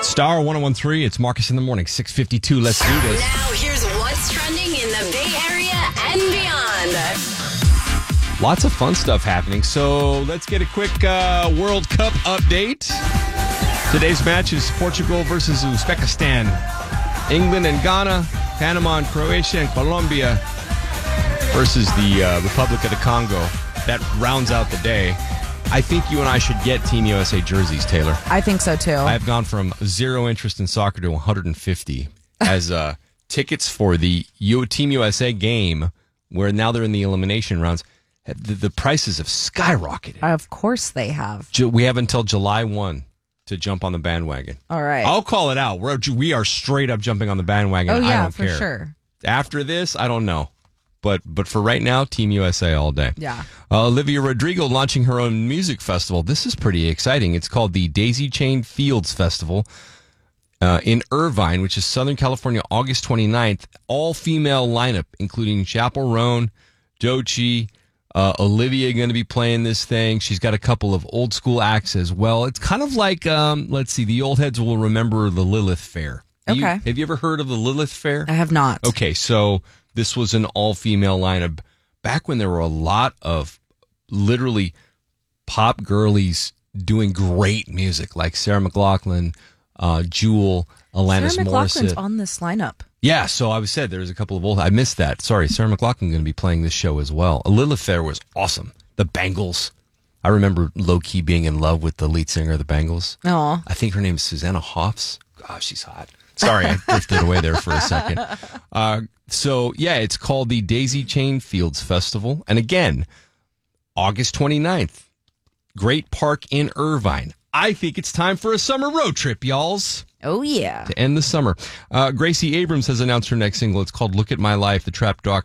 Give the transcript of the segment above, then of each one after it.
Star 1013, it's Marcus in the Morning, 6:52. Let's do this. Now here's what's trending in the Bay Area and beyond. Lots of fun stuff happening. So let's get a quick World Cup update. Today's match is Portugal versus Uzbekistan. England and Ghana, Panama and Croatia and Colombia versus the Republic of the Congo. That rounds out the day. I think you and I should get Team USA jerseys, Taylor. I think so, too. I've gone from zero interest in soccer to 150 as tickets for the Team USA game, where now they're in the elimination rounds. The prices have skyrocketed. Of course they have. We have until July 1 to jump on the bandwagon. All right. I'll call it out. We are straight up jumping on the bandwagon. Oh, yeah, I don't for care. sure. After this, I don't know. But for right now, Team USA all day. Yeah. Olivia Rodrigo launching her own music festival. This is pretty exciting. It's called the Daisy Chain Fields Festival in Irvine, which is Southern California, August 29th. All-female lineup, including Chappell Roan, Doechii, Olivia going to be playing this thing. She's got a couple of old-school acts as well. It's kind of like, let's see, the old heads will remember the Lilith Fair. Okay. Have you ever heard of the Lilith Fair? I have not. Okay, so this was an all-female lineup back when there were a lot of literally pop girlies doing great music, like Sarah McLachlan, Jewel, Alanis Sarah McLachlan's Morissette. on this lineup. Yeah, so I said there's a couple of old. I missed that. Sorry, Sarah McLachlan going to be playing this show as well. Lilith Fair was awesome. The Bangles. I remember low-key being in love with the lead singer of the Bangles. Oh. I think her name is Susanna Hoffs. Gosh, she's hot. Sorry, I drifted away there for a second. So, yeah, it's called the Daisy Chain Fields Festival. And again, August 29th, Great Park in Irvine. I think it's time for a summer road trip, y'alls. Oh, yeah. To end the summer. Gracie Abrams has announced her next single. It's called Look at My Life. The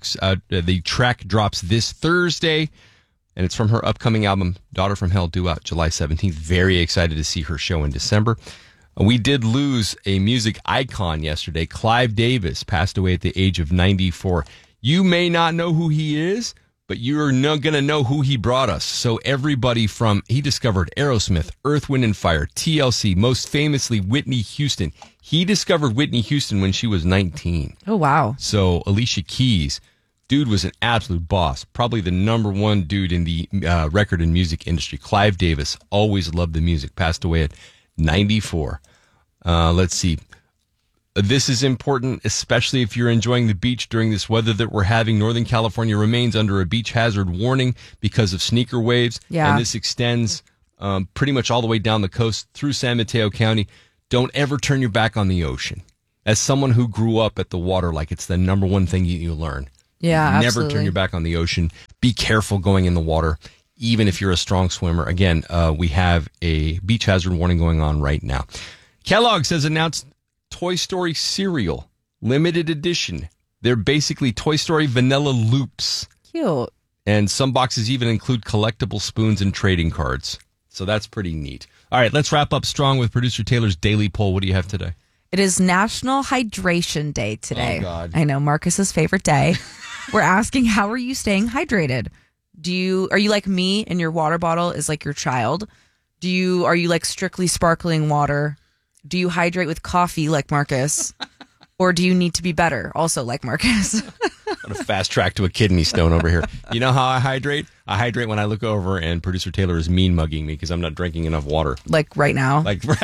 track drops this Thursday, and it's from her upcoming album, Daughter from Hell, due out July 17th. Very excited to see her show in December. We did lose a music icon yesterday. Clive Davis passed away at the age of 94. You may not know who he is, but you're not going to know who he brought us. So everybody he discovered Aerosmith, Earth, Wind and Fire, TLC, most famously Whitney Houston. He discovered Whitney Houston when she was 19. Oh, wow. So Alicia Keys, dude was an absolute boss. Probably the number one dude in the record and music industry. Clive Davis, always loved the music, passed away at 94. Let's see. This is important, especially if you're enjoying the beach during this weather that we're having. Northern California remains under a beach hazard warning because of sneaker waves. Yeah. And this extends pretty much all the way down the coast through San Mateo County. Don't ever turn your back on the ocean. As someone who grew up at the water, like it's the number one thing you learn. Yeah, Never absolutely. turn your back on the ocean. Be careful going in the water, even if you're a strong swimmer. Again, we have a beach hazard warning going on right now. Kellogg's has announced Toy Story cereal, limited edition. They're basically Toy Story vanilla loops. Cute. And some boxes even include collectible spoons and trading cards. So that's pretty neat. All right, let's wrap up strong with producer Taylor's daily poll. What do you have today? It is National Hydration Day today. Oh, God. I know, Marcus's favorite day. We're asking, how are you staying hydrated? Are you like me and your water bottle is like your child? Are you like strictly sparkling water? Do you hydrate with coffee like Marcus? Or do you need to be better, also like Marcus? What a fast track to a kidney stone over here. You know how I hydrate? I hydrate when I look over and producer Taylor is mean mugging me because I'm not drinking enough water. Like right now?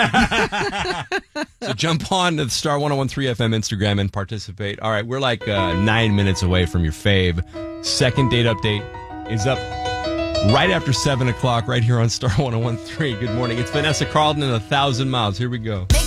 So jump on to the Star 1013 FM Instagram and participate. All right, we're like 9 minutes away from your fave. Second date update is up right after 7 o'clock right here on Star 1013. Good morning. It's Vanessa Carlton and 1,000 Miles. Here we go.